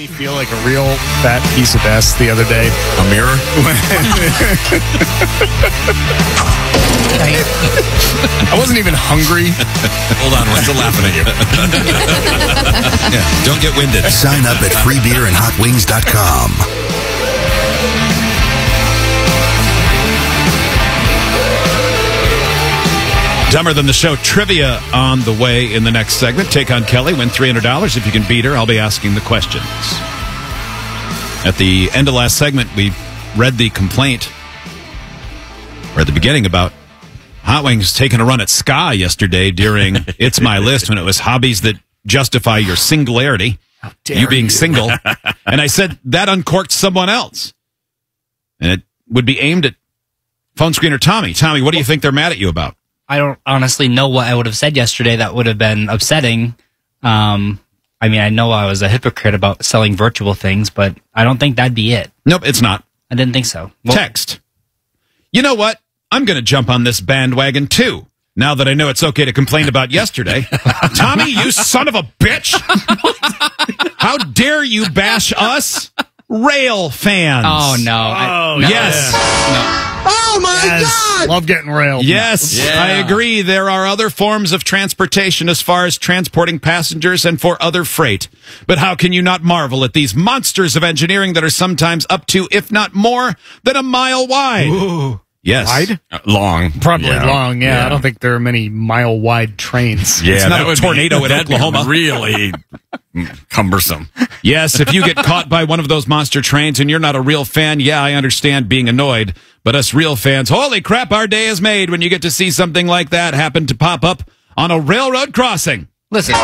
me feel like a real fat piece of ass the other day. A mirror? I wasn't even hungry. Hold on, we're still laughing at you. Yeah, don't get winded. Sign up at freebeerandhotwings.com. Dumber Than the Show trivia on the way in the next segment. Take on Kelly, win $300. If you can beat her, I'll be asking the questions. At the end of last segment, we read the complaint, or at the beginning, about Hot Wings taking a run at Ska yesterday during It's My List when it was hobbies that justify your singularity, you being single. And I said that uncorked someone else. And it would be aimed at phone screener Tommy. Tommy, what do you think they're mad at you about? I don't honestly know what I would have said yesterday that would have been upsetting. I mean, I know I was a hypocrite about selling virtual things, but I don't think that'd be it. Nope, it's not. I didn't think so. Text. You know what? I'm going to jump on this bandwagon, too, now that I know it's okay to complain about yesterday. Tommy, you son of a bitch! How dare you bash us rail fans? Oh, no. Yes. No. Oh, my God! Love getting railed. Yes, Yeah. I agree. There are other forms of transportation as far as transporting passengers and for other freight. But how can you not marvel at these monsters of engineering that are sometimes up to, if not more, than a mile wide? Ooh. Yes. Wide? Long. Probably long, yeah. I don't think there are many mile-wide trains. Yeah, It's not that a would tornado in that'd be Oklahoma. really cumbersome. Yes, if you get caught by one of those monster trains and you're not a real fan, yeah, I understand being annoyed. But us real fans, holy crap, our day is made when you get to see something like that happen to pop up on a railroad crossing. Listen,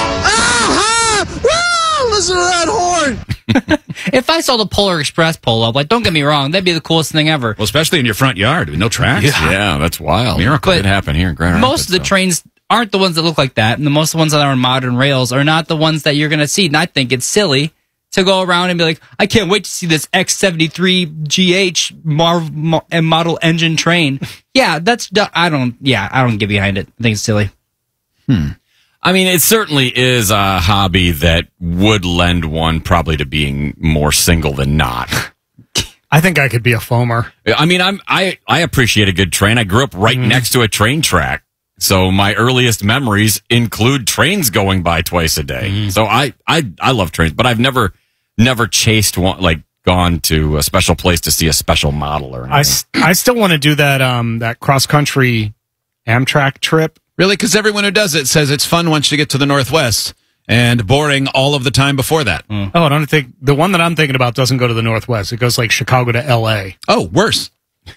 Listen to that horn! if I saw the Polar Express pull up, like, don't get me wrong, that'd be the coolest thing ever. Well, especially in your front yard with no tracks. Yeah, that's wild. Miracle. It happened here in Grand Rapids. Most of the trains aren't the ones that look like that, and most of the ones that are on modern rails are not the ones that you're going to see. And I think it's silly to go around and be like, I can't wait to see this X73 GH model engine train. Yeah, I don't get behind it. I think it's silly. I mean, it certainly is a hobby that would lend one probably to being more single than not. I think I could be a foamer. I mean, I appreciate a good train. I grew up right next to a train track. So my earliest memories include trains going by twice a day. So I love trains, but I've never chased one, like gone to a special place to see a special model or anything. I still want to do that cross-country Amtrak trip. Really? Because everyone who does it says it's fun once you get to the Northwest and boring all of the time before that. Oh, I don't think the one that I'm thinking about doesn't go to the Northwest. It goes like Chicago to L.A. Oh, worse.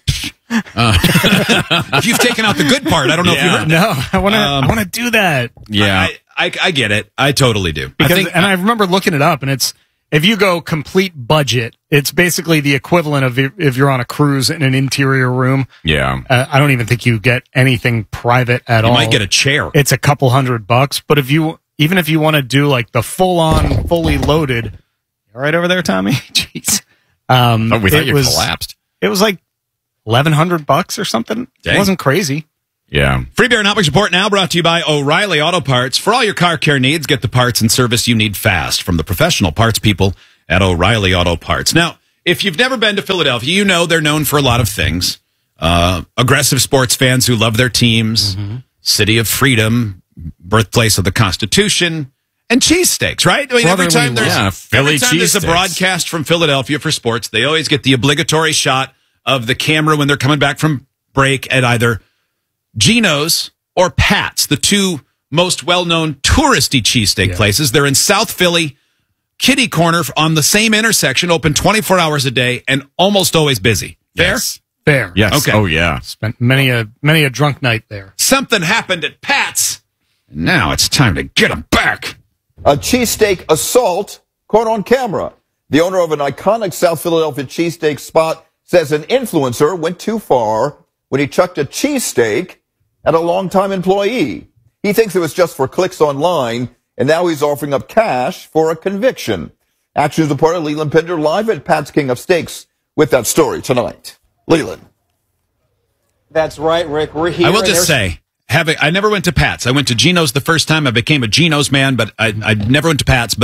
If you've taken out the good part, I don't know if you heard. No, I want to do that. Yeah. I get it. I totally do. And I remember looking it up, and it's if you go complete budget, it's basically the equivalent of if you're on a cruise in an interior room. Yeah. I don't even think you get anything private at all. You might get a chair. It's a couple $100, but even if you want to do like the full-on, fully loaded, right over there, Tommy. Jeez. We thought you collapsed. It was like $1,100 or something. Dang. It wasn't crazy. Yeah. Free Beer and Hot Wings Report now brought to you by O'Reilly Auto Parts. For all your car care needs, get the parts and service you need fast from the professional parts people at O'Reilly Auto Parts. Now, if you've never been to Philadelphia, you know they're known for a lot of things. Aggressive sports fans who love their teams, City of Freedom, birthplace of the Constitution, and cheesesteaks, right? I mean, every time there's a broadcast from Philadelphia for sports, they always get the obligatory shot of the camera when they're coming back from break at either Geno's or Pat's, the two most well-known touristy cheesesteak places. They're in South Philly, kitty corner on the same intersection, open 24 hours a day, and almost always busy. Fair? Yes. Fair. Yes. Okay. Oh, yeah. Spent many a drunk night there. Something happened at Pat's, and now it's time to get them back. A cheesesteak assault caught on camera. The owner of an iconic South Philadelphia cheesesteak spot says an influencer went too far when he chucked a cheesesteak at a longtime employee. He thinks it was just for clicks online, and now he's offering up cash for a conviction. Action reporter Leland Pinder live at Pat's King of Steaks with that story tonight. Leland. That's right, Rick. We're here. I will just say, I never went to Pat's. I went to Geno's the first time. I became a Geno's man, but I never went to Pat's. But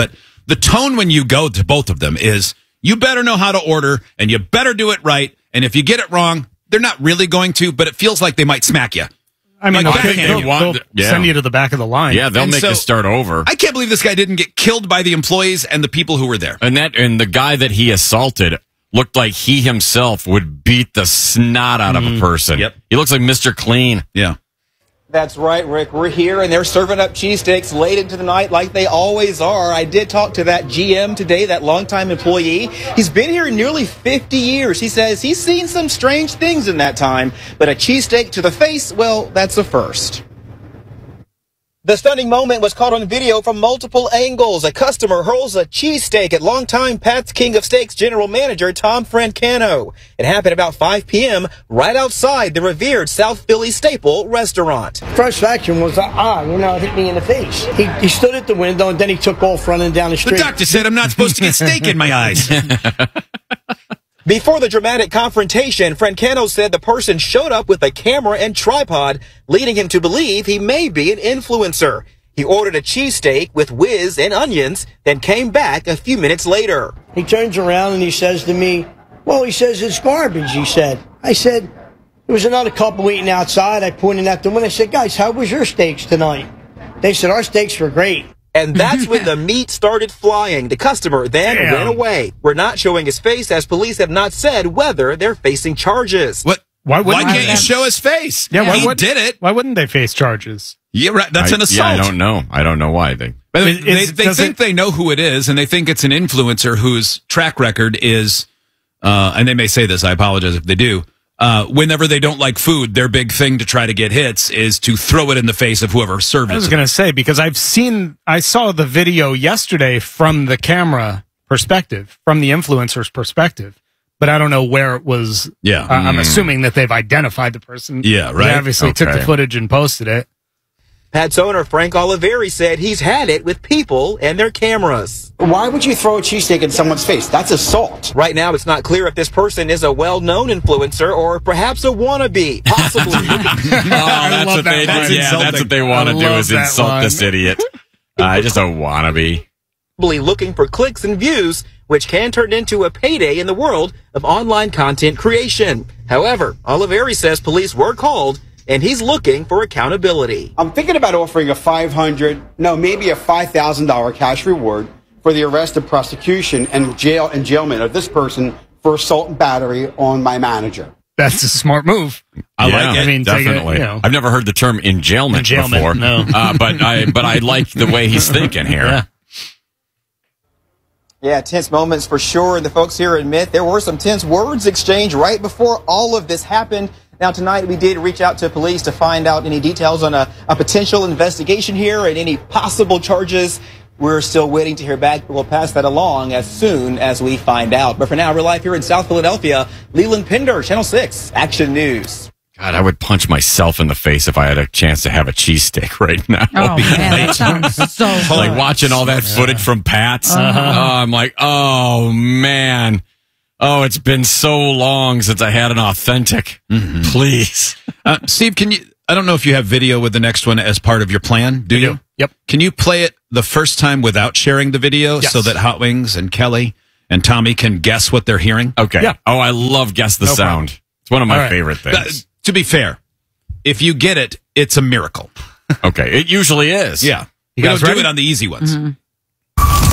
the tone when you go to both of them is you better know how to order and you better do it right. And if you get it wrong, they're not really going to, but it feels like they might smack you. I mean, Like, they'll send you to the back of the line. Yeah, they'll And make so- you start over. I can't believe this guy didn't get killed by the employees and the people who were there. And the guy that he assaulted looked like he himself would beat the snot out of a person. Yep. He looks like Mr. Clean. Yeah. That's right, Rick. We're here, and they're serving up cheesesteaks late into the night like they always are. I did talk to that GM today, that longtime employee. He's been here nearly 50 years. He says he's seen some strange things in that time, but a cheesesteak to the face, well, that's a first. The stunning moment was caught on video from multiple angles. A customer hurls a cheesesteak at longtime Pat's King of Steaks general manager Tom Francano. It happened about 5 p.m. right outside the revered South Philly staple restaurant. First reaction was, hit me in the face. He stood at the window and then he took off running down the The street. doctor said I'm not supposed to get steak in my eyes. Before the dramatic confrontation, Francano said the person showed up with a camera and tripod, leading him to believe he may be an influencer. He ordered a cheesesteak with whiz and onions, then came back a few minutes later. He turns around and he says to me, he says it's garbage, he said. I said, there was another couple eating outside. I pointed at the window. I said, guys, how was your steaks tonight? They said, our steaks were great. And that's when the meat started flying. The customer then ran away. We're not showing his face as police have not said whether they're facing charges. What? Why can't you show his face? Yeah, he did it. Why wouldn't they face charges? Yeah, right. That's an assault. Yeah, I don't know. I don't know why they. But they Does think they know who it is, and they think it's an influencer whose track record is, and they may say this, I apologize if they do, whenever they don't like food, their big thing to try to get hits is to throw it in the face of whoever served it. I was to going to say, because I saw the video yesterday from the camera perspective, from the influencer's perspective, but I don't know where it was. Yeah. I'm assuming that they've identified the person. Yeah, right. They obviously took the Okay. footage and posted it. Pat's owner, Frank Oliveri, said he's had it with people and their cameras. Why would you throw a cheesesteak in someone's face? That's assault. Right now, it's not clear if this person is a well-known influencer or perhaps a wannabe, possibly. That's love what that they line. do. Yeah, that's what they want to I do love is that insult line. this idiot. I just a wannabe. looking for clicks and views, which can turn into a payday in the world of online content creation. However, Oliveri says police were called, and he's looking for accountability. I'm thinking about offering maybe a $5,000 cash reward for the arrest and prosecution and enjailment of this person for assault and battery on my manager. That's a smart move. I Yeah, like it. I mean, take it, Definitely. you know. I've never heard the term enjailment before. No. But I like the way he's thinking here. Yeah. Yeah, tense moments for sure. And the folks here admit there were some tense words exchanged right before all of this happened. Now, tonight we did reach out to police to find out any details on a potential investigation here and any possible charges. We're still waiting to hear back, but we'll pass that along as soon as we find out. But for now, we're live here in South Philadelphia. Leland Pinder, Channel 6, Action News. God, I would punch myself in the face if I had a chance to have a cheesesteak right now. Oh, man, that sounds so Like good. watching all that footage from Pat's. I'm like, oh, man. Oh, it's been so long since I had an authentic. Please. Steve, I don't know if you have video with the next one as part of your plan. Do you? Yep. Can you play it the first time without sharing the video Yes. so that Hot Wings and Kelly and Tommy can guess what they're hearing? Okay. Yeah. Oh, I love Guess the No Sound. problem. It's one of my All right. favorite things. To be fair, if you get it, it's a miracle. Okay. It usually is. Yeah. You We guys don't ready? do it on the easy ones.